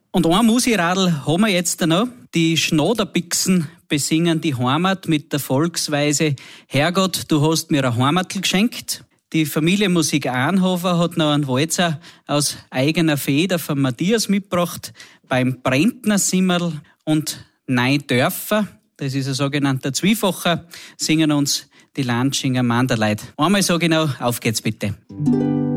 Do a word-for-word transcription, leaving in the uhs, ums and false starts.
Und ein Musiradl haben wir jetzt noch. Die Schnoderbixen besingen die Heimat mit der Volksweise Herrgott, du hast mir ein Heimatl geschenkt. Die Familie Musik Anhofer hat noch einen Walzer aus eigener Feder von Matthias mitgebracht. Beim Brentner Simmerl und Nein Dörfer, das ist ein sogenannter Zwiefacher, singen uns die Lanschinger Manderleid. Einmal so genau, auf geht's bitte.